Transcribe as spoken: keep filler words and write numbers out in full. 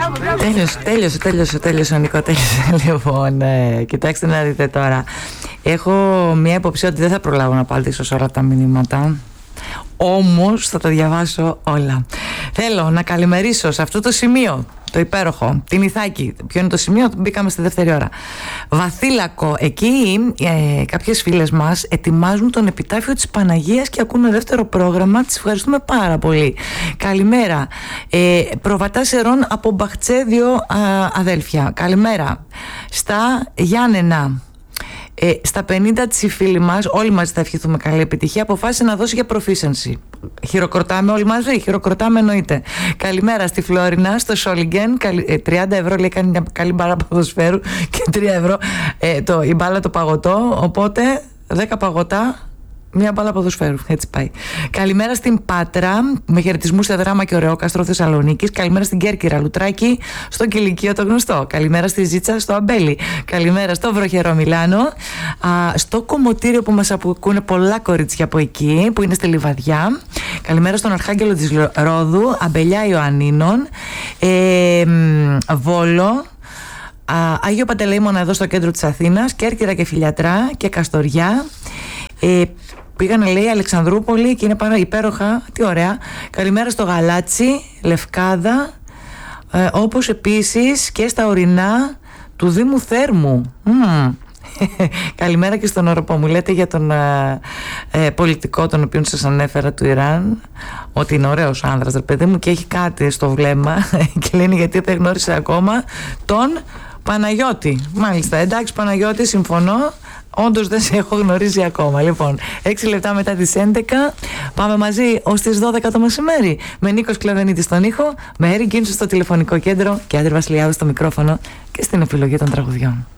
Τέλειωσε, τέλειωσε, τέλειωσε, τέλειωσε ο Νίκο, τέλειωσε. Λοιπόν, ε, κοιτάξτε να δείτε τώρα. Έχω μια υποψία ότι δεν θα προλάβω να απαντήσω σε όλα τα μηνύματα. Όμως θα τα διαβάσω όλα. Θέλω να καλημερίσω σε αυτό το σημείο, το υπέροχο, την Ιθάκη. Ποιο είναι το σημείο? Μπήκαμε στη δεύτερη ώρα. Βαθύλακο. Εκεί ε, κάποιες φίλες μας ετοιμάζουν τον επιτάφιο της Παναγίας και ακούνε δεύτερο πρόγραμμα. Τις ευχαριστούμε πάρα πολύ. Καλημέρα. ε, Προβατά Σερών από Μπαχτσέ, δύο α, αδέλφια. Καλημέρα. Στα Γιάννενα. Ε, στα πενήντα της η φίλη μας, όλοι μαζί θα ευχηθούμε καλή επιτυχία, αποφάσισε να δώσει για proficiency. Χειροκροτάμε όλοι μαζί, χειροκροτάμε εννοείται. Καλημέρα στη Φλόρινα, στο Σόλιγκεν. τριάντα ευρώ λέει κάνει μια καλή μπάλα ποδοσφαίρου και τρία ευρώ ε, το, η μπάλα το παγωτό. Οπότε δέκα παγωτά, μια μπάλα ποδοσφαίρου. Έτσι πάει. Καλημέρα στην Πάτρα, με χαιρετισμού σε Δράμα και Ωρεόκαστρο Θεσσαλονίκης. Καλημέρα στην Κέρκυρα, Λουτράκη, στο Κηλικείο το γνωστό. Καλημέρα στη Ζήτσα, στο Αμπέλι. Καλημέρα στο Βροχερό Μιλάνο. Α, στο Κομμωτήριο που μας ακούνε πολλά κορίτσια από εκεί, που είναι στη Λιβαδιά. Καλημέρα στον Αρχάγγελο της Ρόδου, Αμπελιά Ιωαννίνων, ε, Βόλο. Α, Άγιο Παντελεήμονα εδώ στο κέντρο της Αθήνας, Κέρκυρα και Φιλιατρά και Καστοριά. Ε, Πήγανε λέει Αλεξανδρούπολη και είναι πάρα υπέροχα. Τι ωραία. Καλημέρα στο Γαλάτσι, Λευκάδα, ε, όπως επίσης και στα ορεινά του Δήμου Θέρμου. Mm. Καλημέρα και στον Οροπό. Μου λέτε για τον ε, ε, πολιτικό τον οποίο σας ανέφερα του Ιράν, ότι είναι ωραίος άνδρας, ρε παιδί μου, και έχει κάτι στο βλέμμα και λένε γιατί δεν γνώρισε ακόμα τον Παναγιώτη. Μάλιστα, εντάξει Παναγιώτη, συμφωνώ. Όντως δεν σε έχω γνωρίσει ακόμα. Λοιπόν, έξι λεπτά μετά τις έντεκα πάμε μαζί ως τις δώδεκα το μεσημέρι. Με Νίκο Σκλαβενίτη στον ήχο, με Έρη Γκίνσου στο τηλεφωνικό κέντρο και Άντρη Βασιλιάδου στο μικρόφωνο και στην επιλογή των τραγουδιών.